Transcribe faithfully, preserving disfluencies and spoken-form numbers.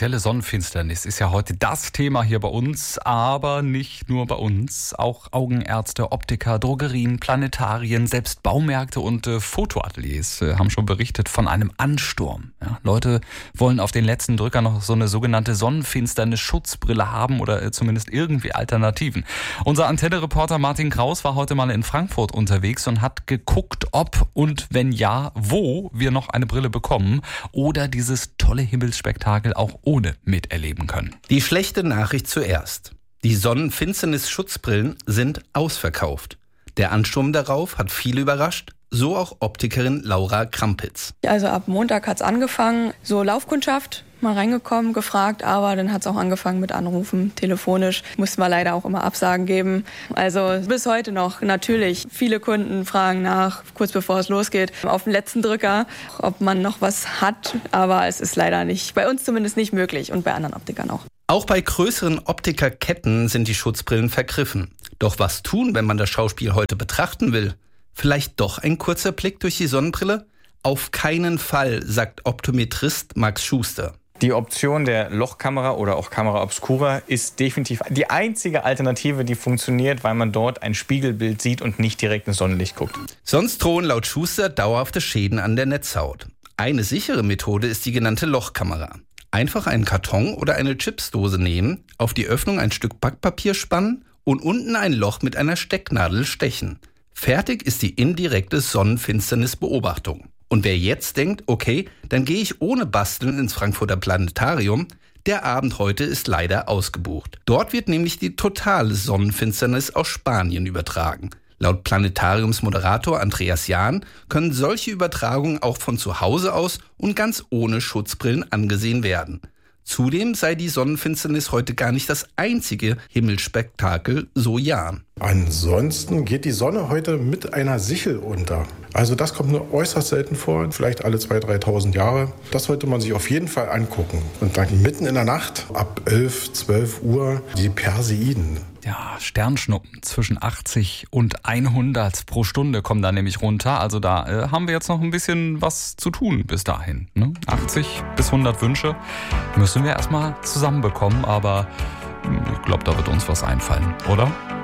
Partielle Sonnenfinsternis ist ja heute das Thema hier bei uns, aber nicht nur bei uns. Auch Augenärzte, Optiker, Drogerien, Planetarien, selbst Baumärkte und äh, Fotoateliers äh, haben schon berichtet von einem Ansturm. Ja, Leute wollen auf den letzten Drücker noch so eine sogenannte Sonnenfinsternis-Schutzbrille haben oder äh, zumindest irgendwie Alternativen. Unser Antenne-Reporter Martin Kraus war heute mal in Frankfurt unterwegs und hat geguckt, ob und wenn ja, wo wir noch eine Brille bekommen oder dieses tolle Himmelsspektakel auch ohne miterleben können. Die schlechte Nachricht zuerst. Die Sonnenfinsternis-Schutzbrillen sind ausverkauft. Der Ansturm darauf hat viele überrascht, so auch Optikerin Laura Krampitz. Also ab Montag hat's angefangen, so Laufkundschaft, mal reingekommen, gefragt, aber dann hat's auch angefangen mit Anrufen, telefonisch. Mussten wir leider auch immer Absagen geben. Also bis heute noch natürlich. Viele Kunden fragen nach, kurz bevor es losgeht, auf den letzten Drücker, ob man noch was hat. Aber es ist leider nicht, bei uns zumindest nicht möglich und bei anderen Optikern auch. Auch bei größeren Optikerketten sind die Schutzbrillen vergriffen. Doch was tun, wenn man das Schauspiel heute betrachten will? Vielleicht doch ein kurzer Blick durch die Sonnenbrille? Auf keinen Fall, sagt Optometrist Max Schuster. Die Option der Lochkamera oder auch Camera Obscura ist definitiv die einzige Alternative, die funktioniert, weil man dort ein Spiegelbild sieht und nicht direkt ins Sonnenlicht guckt. Sonst drohen laut Schuster dauerhafte Schäden an der Netzhaut. Eine sichere Methode ist die genannte Lochkamera. Einfach einen Karton oder eine Chipsdose nehmen, auf die Öffnung ein Stück Backpapier spannen und unten ein Loch mit einer Stecknadel stechen. Fertig ist die indirekte Sonnenfinsternisbeobachtung. Und wer jetzt denkt, okay, dann gehe ich ohne Basteln ins Frankfurter Planetarium, der Abend heute ist leider ausgebucht. Dort wird nämlich die totale Sonnenfinsternis aus Spanien übertragen. Laut Planetariumsmoderator Andreas Jahn können solche Übertragungen auch von zu Hause aus und ganz ohne Schutzbrillen angesehen werden. Zudem sei die Sonnenfinsternis heute gar nicht das einzige Himmelsspektakel, so Jahn. Ansonsten geht die Sonne heute mit einer Sichel unter. Also das kommt nur äußerst selten vor, vielleicht alle zweitausend, dreitausend Jahre. Das sollte man sich auf jeden Fall angucken. Und dann mitten in der Nacht, ab elf, zwölf Uhr, die Perseiden. Ja, Sternschnuppen zwischen achtzig und hundert pro Stunde kommen da nämlich runter. Also da äh, haben wir jetzt noch ein bisschen was zu tun bis dahin. Ne? achtzig bis hundert Wünsche müssen wir erstmal zusammenbekommen, aber ich glaube, da wird uns was einfallen, oder?